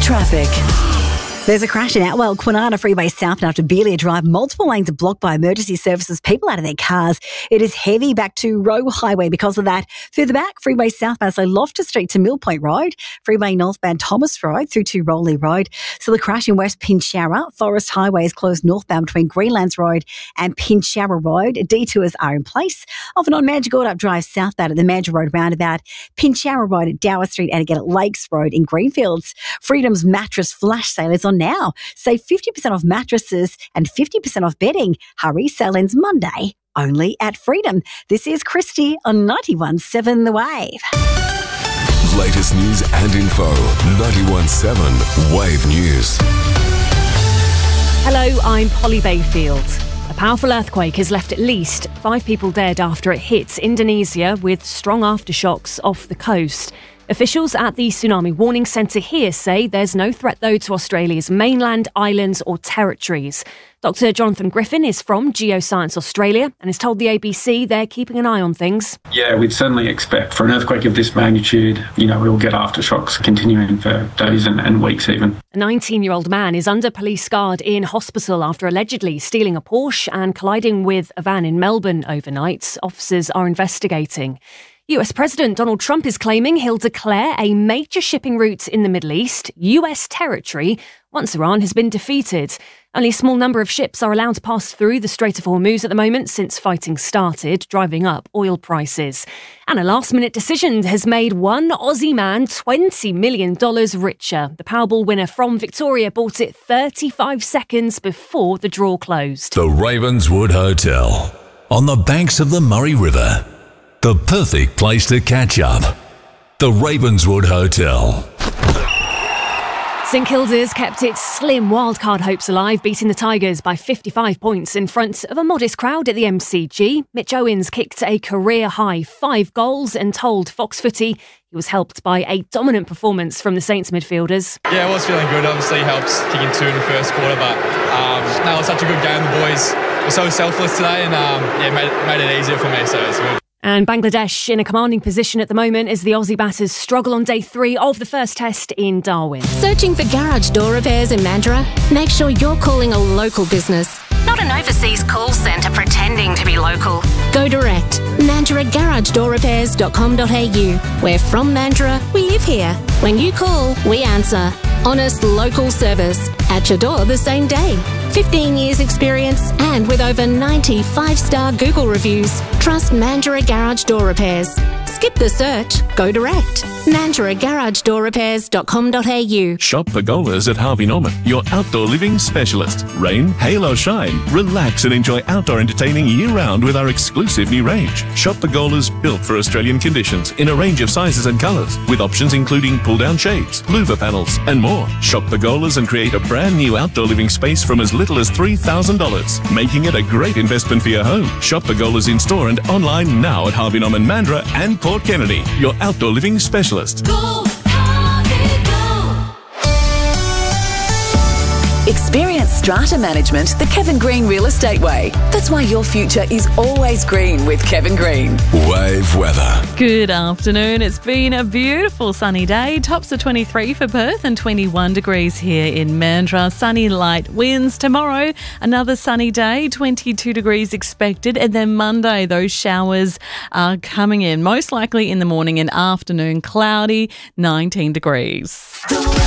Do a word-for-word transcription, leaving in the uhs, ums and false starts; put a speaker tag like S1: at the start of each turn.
S1: traffic.
S2: There's a crash in Outwell, Kwinana Freeway South after Beelia Drive. Multiple lanes are blocked by emergency services, people out of their cars. It is heavy back to Roe Highway because of that. Through the back, Freeway southbound, so Loftus Street to Mill Point Road. Freeway northbound Thomas Road through to Rowley Road. So the crash in West Pinchara. Forest Highway is closed northbound between Greenlands Road and Pinchara Road. Detours are in place. Often on Mandurah Drive southbound at the Mandurah Road roundabout. Pinchara Road at Dower Street and again at Lakes Road in Greenfields. Freedom's mattress flash sale is on now. Save fifty percent off mattresses and fifty percent off bedding. Hurry, sale ends Monday, only at Freedom. This is Christy on ninety-one point seven The Wave.
S3: Latest news and info, ninety-one point seven Wave News.
S4: Hello, I'm Polly Bayfield. A powerful earthquake has left at least five people dead after it hits Indonesia with strong aftershocks off the coast. Officials at the Tsunami Warning Centre here say there's no threat, though, to Australia's mainland, islands or territories. Doctor Jonathan Griffin is from Geoscience Australia and has told the A B C they're keeping an eye on things.
S5: Yeah, we'd certainly expect for an earthquake of this magnitude, you know, we'll get aftershocks continuing for days and, and weeks even.
S4: A nineteen-year-old man is under police guard in hospital after allegedly stealing a Porsche and colliding with a van in Melbourne overnight. Officers are investigating. U S President Donald Trump is claiming he'll declare a major shipping route in the Middle East U S territory once Iran has been defeated. Only a small number of ships are allowed to pass through the Strait of Hormuz at the moment since fighting started, driving up oil prices. And a last-minute decision has made one Aussie man twenty million dollars richer. The Powerball winner from Victoria bought it thirty-five seconds before the draw closed.
S6: The Ravenswood Hotel on the banks of the Murray River. The perfect place to catch up. The Ravenswood Hotel.
S4: St Kilda's kept its slim wildcard hopes alive, beating the Tigers by fifty-five points in front of a modest crowd at the M C G. Mitch Owens kicked a career-high five goals and told Fox Footy he was helped by a dominant performance from the Saints midfielders.
S7: Yeah, I was feeling good. Obviously helps kicking two in the first quarter, but um, no, it was such a good game. The boys were so selfless today and um, yeah, made it, made it easier for me, so it's good.
S4: And Bangladesh in a commanding position at the moment as the Aussie batters struggle on day three of the first test in Darwin.
S8: Searching for garage door repairs in Mandurah? Make sure you're calling a local business,
S9: not an overseas call centre pretending to be local.
S8: Go direct. Mandurah Garage Door Repairs dot com dot a u. We're from Mandurah, we live here. When you call, we answer. Honest local service. At your door the same day. fifteen years experience and with over ninety five-star Google reviews. Trust Mandurah Garage Door Repairs. Skip the search. Go direct. Mandurah Garage Door Repairs dot com dot a u.
S10: Shop Pergolas at Harvey Norman, your outdoor living specialist. Rain, hail or shine, relax and enjoy outdoor entertaining year-round with our exclusive new range. Shop Pergolas built for Australian conditions in a range of sizes and colours, with options including pull-down shades, louver panels and more. Shop Pergolas and create a brand new outdoor living space from as little as three thousand dollars, making it a great investment for your home. Shop Pergolas in store and online now at Harvey Norman, Mandurah and Port Kennedy, your outdoor living specialist.
S1: Go, Harvey, go. Experience strata management the Kevin Green Real Estate way. That's why your future is always green with Kevin Green.
S3: Wave weather.
S11: Good afternoon. It's been a beautiful sunny day. Tops of twenty-three for Perth and twenty-one degrees here in Mandurah. Sunny light winds. Tomorrow, another sunny day, twenty-two degrees expected. And then Monday, those showers are coming in. Most likely in the morning and afternoon, cloudy, nineteen degrees.